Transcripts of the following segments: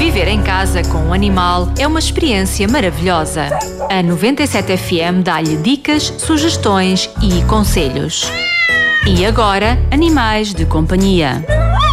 Viver em casa com um animal é uma experiência maravilhosa. A 97 FM dá-lhe dicas, sugestões e conselhos. E agora, Animais de Companhia.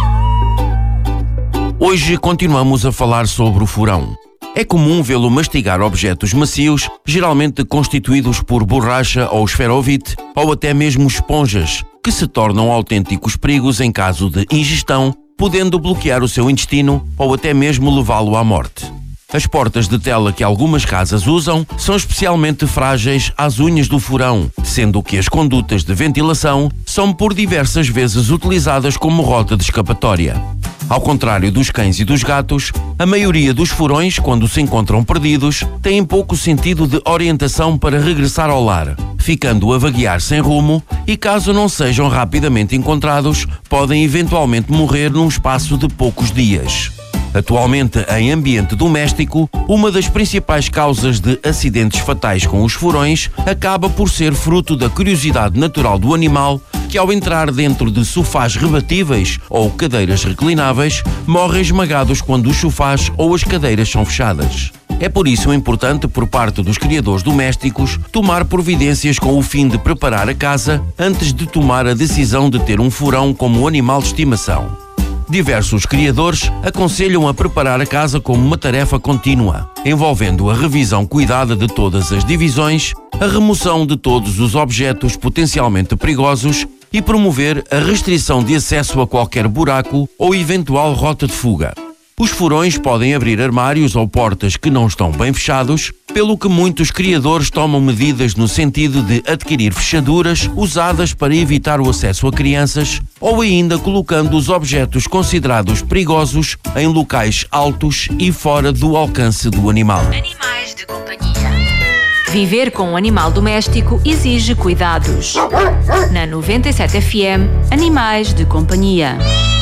Hoje continuamos a falar sobre o furão. É comum vê-lo mastigar objetos macios, geralmente constituídos por borracha ou esferovite, ou até mesmo esponjas, que se tornam autênticos perigos em caso de ingestão, podendo bloquear o seu intestino ou até mesmo levá-lo à morte. As portas de tela que algumas casas usam são especialmente frágeis às unhas do furão, sendo que as condutas de ventilação são por diversas vezes utilizadas como rota de escapatória. Ao contrário dos cães e dos gatos, a maioria dos furões, quando se encontram perdidos, têm pouco sentido de orientação para regressar ao lar, ficando a vaguear sem rumo e, caso não sejam rapidamente encontrados, podem eventualmente morrer num espaço de poucos dias. Atualmente, em ambiente doméstico, uma das principais causas de acidentes fatais com os furões acaba por ser fruto da curiosidade natural do animal, que ao entrar dentro de sofás rebatíveis ou cadeiras reclináveis, morrem esmagados quando os sofás ou as cadeiras são fechadas. É por isso importante, por parte dos criadores domésticos, tomar providências com o fim de preparar a casa antes de tomar a decisão de ter um furão como animal de estimação. Diversos criadores aconselham a preparar a casa como uma tarefa contínua, envolvendo a revisão cuidada de todas as divisões, a remoção de todos os objetos potencialmente perigosos e promover a restrição de acesso a qualquer buraco ou eventual rota de fuga. Os furões podem abrir armários ou portas que não estão bem fechados, pelo que muitos criadores tomam medidas no sentido de adquirir fechaduras usadas para evitar o acesso a crianças ou ainda colocando os objetos considerados perigosos em locais altos e fora do alcance do animal. Animais de Companhia. Viver com um animal doméstico exige cuidados. Na 97 FM, Animais de Companhia.